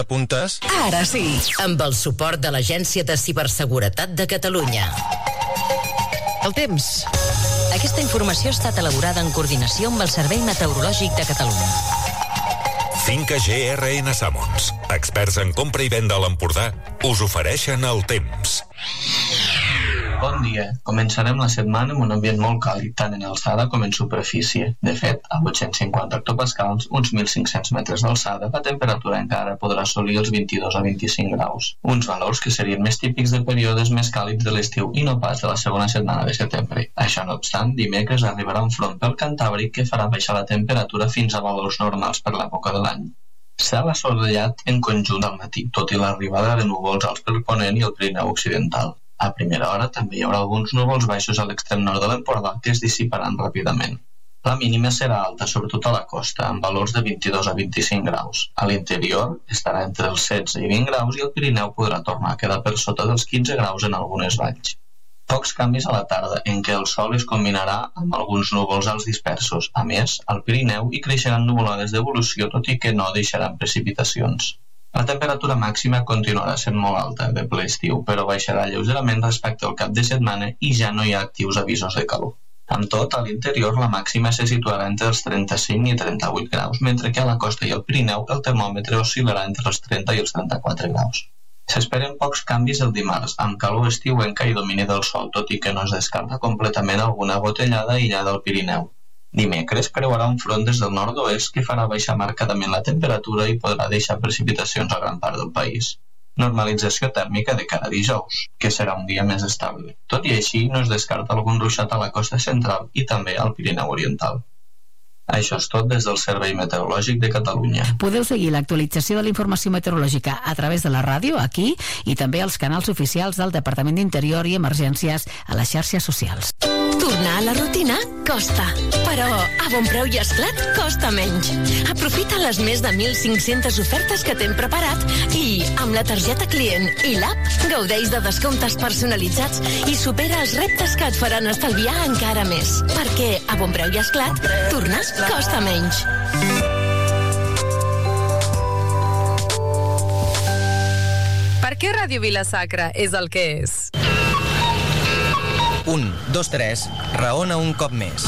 T'apuntes? Ara sí, amb el suport de l'Agència de Ciberseguretat de Catalunya. El temps. Aquesta informació ha estat elaborada en coordinació amb el Servei Meteorològic de Catalunya. Finca GRN Sammons, experts en compra i venda a l'Empordà, us ofereixen el temps. Bon dia. Començarem la setmana amb un ambient molt càlid, tant en alçada com en superfície. De fet, a 850 hectopascals, uns 1.500 metres d'alçada, la temperatura encara podrà assolir els 22 a 25 graus. Uns valors que serien més típics de períodes més càlids de l'estiu i no pas de la segona setmana de setembre. Això no obstant, dimecres arribarà un front pel Cantàbric que farà baixar la temperatura fins a valors normals per l'època de l'any. Cel assolellat en conjunt al matí, tot i l'arribada de núvols alts pel Ponent i el Pirineu Occidental. A primera hora també hi haurà alguns núvols baixos a l'extrem nord de l'Empordà que es dissiparan ràpidament. La mínima serà alta, sobretot a la costa, amb valors de 22 a 25 graus. A l'interior estarà entre els 16 i 20 graus i el Pirineu podrà tornar a quedar per sota dels 15 graus en algunes valls. Pocs canvis a la tarda, en què el sol es combinarà amb alguns núvols alts dispersos. A més, al Pirineu hi creixeran nuvolades d'evolució, tot i que no deixaran precipitacions. La temperatura màxima continuarà sent molt alta de ple estiu, però baixarà lleugerament respecte al cap de setmana i ja no hi ha actius avisos de calor. Amb tot, a l'interior la màxima se situarà entre els 35 i 38 graus, mentre que a la costa i al Pirineu el termòmetre oscil·larà entre els 30 i els 34 graus. S'esperen pocs canvis el dimarts, amb calor estiuenca i domini del sol, tot i que no es descarta completament alguna gotellada aïllada al Pirineu. Dimecres creuarà un front des del nord-oest que farà baixar marcadament la temperatura i podrà deixar precipitacions a gran part del país. Normalització tèrmica de cara a dijous, que serà un dia més estable. Tot i així, no es descarta algun ruixat a la costa central i també al Pirineu Oriental. Això és tot des del Servei Meteorològic de Catalunya. Podeu seguir l'actualització de la informació meteorològica a través de la ràdio, aquí, i també als canals oficials del Departament d'Interior i Emergències a les xarxes socials. Tornar a la rutina costa, però a Bon Preu i Esclat costa menys. Aprofita les més de 1.500 ofertes que t'hem preparat i, amb la targeta client i l'app, gaudeix de descomptes personalitzats i supera els reptes que et faran estalviar encara més. Perquè a Bon Preu i Esclat, tornar costa menys. Per què Ràdio Vila-sacra és el que és? 1, 2, 3, raona un cop més.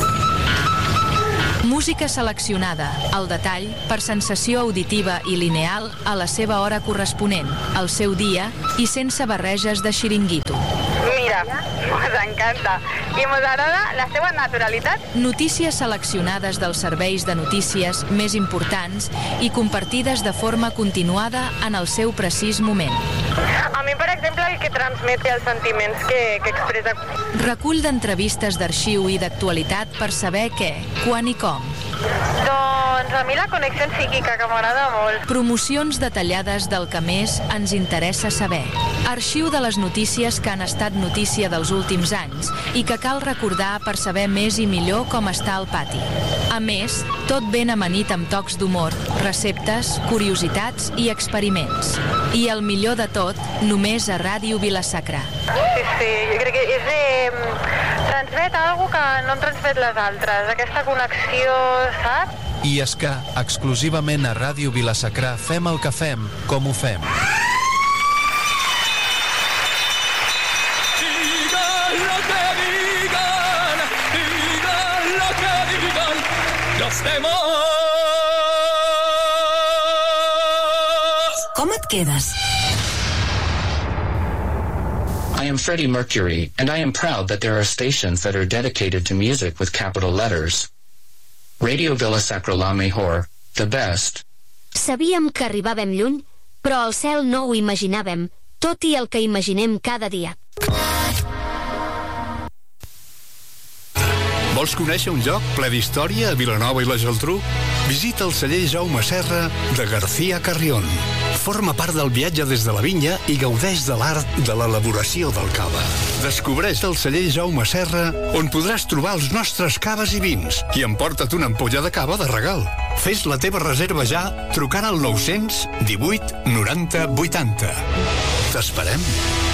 Música seleccionada, al detall, per sensació auditiva i lineal a la seva hora corresponent, al seu dia i sense barreges de xiringuito. Mira, ens encanta. I ens agrada la seva naturalitat. Notícies seleccionades dels serveis de notícies més importants i compartides de forma continuada en el seu precís moment. A mi, per exemple, el que transmet els sentiments que expressa. Recull d'entrevistes d'arxiu i d'actualitat per saber què, quan i com. Doncs a mi la connexió psíquica, que m'agrada molt. Promocions detallades del que més ens interessa saber. Arxiu de les notícies que han estat notícia dels últims anys i que cal recordar per saber més i millor com està el pati. A més, tot ben amanit amb tocs d'humor, receptes, curiositats i experiments. I el millor de tot, només a Ràdio Vila-sacra. Sí, jo crec que transmet alguna que no han transmet les altres, aquesta connexió, saps? I és que, exclusivament a Ràdio Vila-sacra, fem el que fem, com ho fem. Com et quedes? I am Freddie Mercury, and I am proud that there are stations that are dedicated to music with capital letters. Radio Vila-sacra la mejor, the best. Sabíem que arribàvem lluny, però al cel no ho imaginàvem, tot i el que imaginem cada dia. Vols conèixer un lloc ple d'història a Vilanova i la Geltrú? Visita el celler Jaume Serra de García Carrión. Forma part del viatge des de la vinya i gaudeix de l'art de l'elaboració del cava. Descobreix el celler Jaume Serra, on podràs trobar els nostres caves i vins, i emporta't una ampolla de cava de regal. Fes la teva reserva ja trucant al 900 18 90 80. T'esperem.